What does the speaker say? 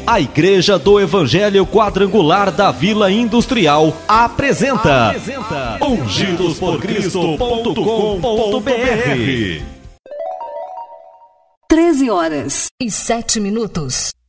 A Igreja do Evangelho Quadrangular da Vila Industrial apresenta ungidosporcristo.com.br. 13h07.